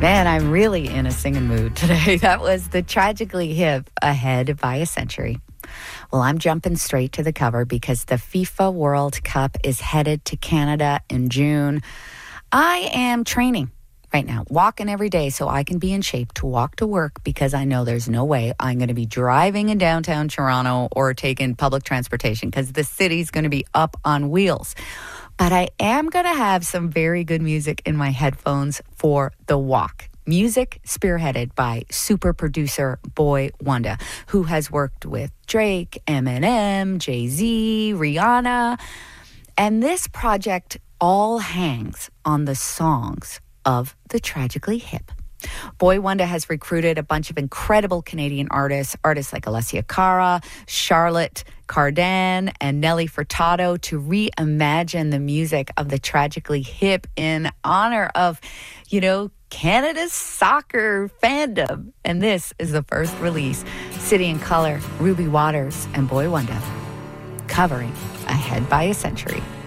Man, I'm really in a singing mood today. That was the Tragically Hip, Ahead by a Century. Well, I'm jumping straight to the cover because the FIFA World Cup is headed to Canada in June. I am training right now, walking every day so I can be in shape to walk to work because I know there's no way I'm going to be driving in downtown Toronto or taking public transportation because the city's going to be up on wheels. But I am going to have some very good music in my headphones for the walk. Music spearheaded by super producer Boy Wonder, who has worked with Drake, Eminem, Jay-Z, Rihanna. And this project all hangs on the songs of the Tragically Hip. Boy Wonder has recruited a bunch of incredible Canadian artists like Alessia Cara, Charlotte Cardin, and Nelly Furtado to reimagine the music of the Tragically Hip in honor of, Canada's soccer fandom. And this is the first release. City and Colour, Ruby Waters, and Boy Wonder covering Ahead by a Century.